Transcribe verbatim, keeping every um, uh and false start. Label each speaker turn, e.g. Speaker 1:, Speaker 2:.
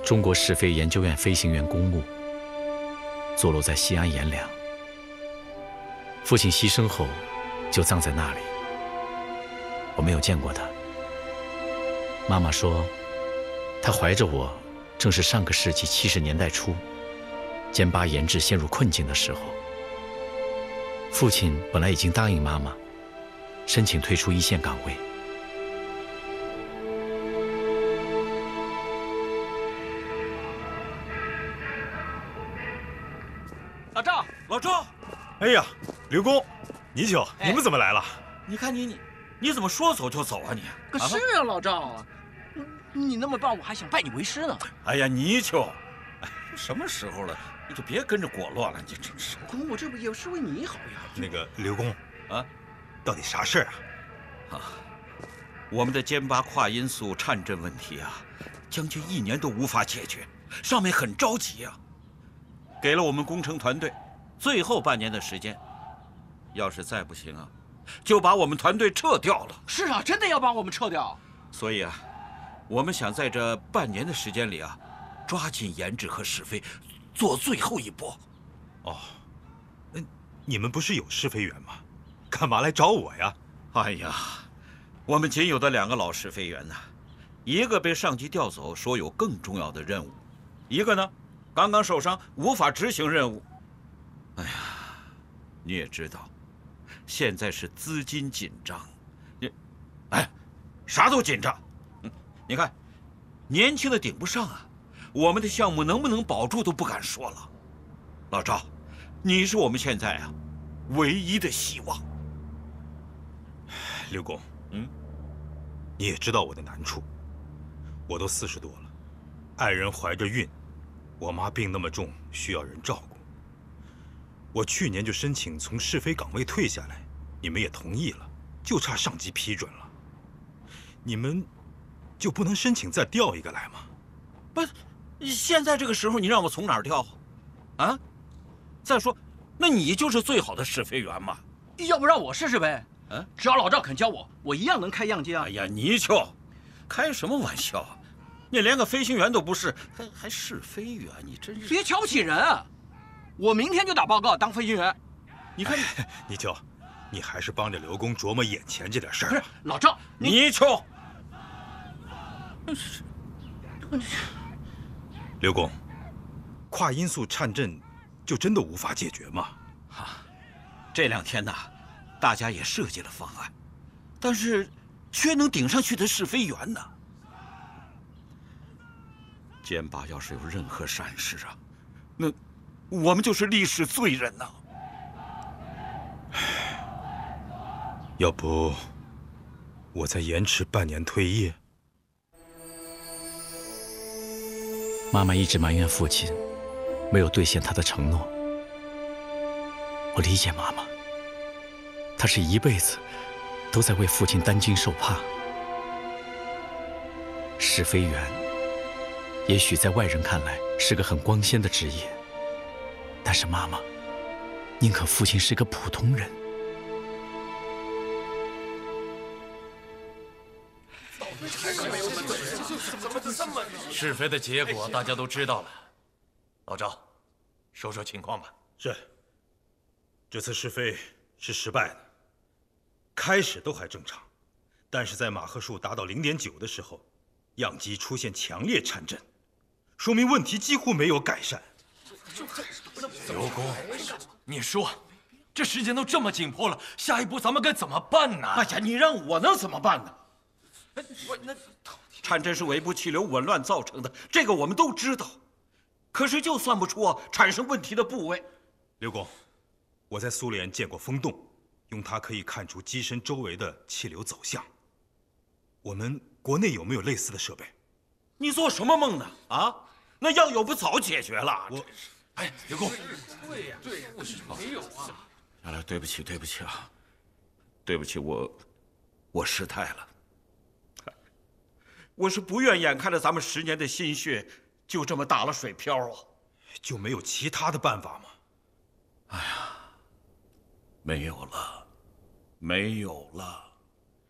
Speaker 1: 中国试飞研究院飞行员公墓，坐落在西安阎良。父亲牺牲后，就葬在那里。我没有见过他。妈妈说，他怀着我，正是上个世纪七十年代初，歼八研制陷入困境的时候。父亲本来已经答应妈妈，申请退出一线岗位。
Speaker 2: 老赵，
Speaker 3: 老赵，
Speaker 4: 哎呀，刘工，泥鳅，你们怎么来了？
Speaker 3: 你看你你你怎么说走就走啊你？
Speaker 2: 可是啊，老赵，你你那么棒，我还想拜你为师呢。
Speaker 3: 哎呀，泥鳅，哎，什么时候了，你就别跟着裹乱了，你真是。
Speaker 2: 可我这不也是为你好呀？
Speaker 4: 那个刘工，
Speaker 3: 啊，
Speaker 4: 到底啥事儿啊？
Speaker 3: 啊，我们的歼八跨音速颤振问题啊，将近一年都无法解决，上面很着急啊，给了我们工程团队最后半年的时间，要是再不行啊，就把我们团队撤掉了。
Speaker 2: 是啊，真的要把我们撤掉。
Speaker 3: 所以啊，我们想在这半年的时间里啊，抓紧研制和试飞，做最后一波。
Speaker 4: 哦，那你们不是有试飞员吗？干嘛来找我呀？
Speaker 3: 哎呀，我们仅有的两个老试飞员呢，一个被上级调走，说有更重要的任务；一个呢，刚刚受伤，无法执行任务。哎呀，你也知道，现在是资金紧张，你，哎，啥都紧张。嗯，你看，年轻的顶不上啊，我们的项目能不能保住都不敢说了。老赵，你是我们现在啊唯一的希望。
Speaker 4: 刘工，
Speaker 3: 嗯，
Speaker 4: 你也知道我的难处，我都四十多了，爱人怀着孕，我妈病那么重，需要人照顾。我去年就申请从试飞岗位退下来，你们也同意了，就差上级批准了。你们就不能申请再调一个来吗？
Speaker 3: 不，现在这个时候你让我从哪儿调啊？啊？再说，那你就是最好的试飞员嘛。
Speaker 2: 要不让我试试呗？
Speaker 3: 嗯，
Speaker 2: 只要老赵肯教我，我一样能开样机啊。
Speaker 3: 哎呀，泥鳅，开什么玩笑啊？你连个飞行员都不是，还还试飞员？你真是
Speaker 2: 别瞧不起人啊！我明天就打报告当飞行员。
Speaker 3: 你看，
Speaker 4: 哎、泥鳅，你还是帮着刘工琢磨眼前这点事儿吧。
Speaker 2: 不是，老赵，
Speaker 3: 泥鳅。
Speaker 4: 刘工，跨音速颤振就真的无法解决吗？
Speaker 3: 啊，这两天呢，大家也设计了方案，但是缺能顶上去的试飞员呢。歼八要是有任何闪失啊，那我们就是历史罪人呐。
Speaker 4: 要不我再延迟半年退役？
Speaker 1: 妈妈一直埋怨父亲没有兑现他的承诺。我理解妈妈，她是一辈子都在为父亲担惊受怕。试飞员也许在外人看来是个很光鲜的职业，但是妈妈宁可父亲是个普通人。
Speaker 5: 试飞的结果大家都知道了，老赵，说说情况吧。
Speaker 4: 是，这次试飞是失败的，开始都还正常，但是在马赫数达到零点九的时候，样机出现强烈颤振，说明问题几乎没有改善。
Speaker 5: 刘工，你说，这时间都这么紧迫了，下一步咱们该怎么办呢？
Speaker 3: 哎呀，你让我能怎么办呢？我那颤振是尾部气流紊乱造成的，这个我们都知道，可是就算不出啊产生问题的部位。
Speaker 4: 刘工，我在苏联见过风洞，用它可以看出机身周围的气流走向。我们国内有没有类似的设备？
Speaker 3: 你做什么梦呢？啊，那要有不早解决了。
Speaker 4: 我，
Speaker 5: 哎，刘工，
Speaker 2: 对呀，对呀，没有啊。
Speaker 3: 好了，对不起，对不起啊，对不起，我我失态了。我是不愿眼看着咱们十年的心血就这么打了水漂啊！
Speaker 4: 就没有其他的办法吗？
Speaker 3: 哎呀，没有了，没有了。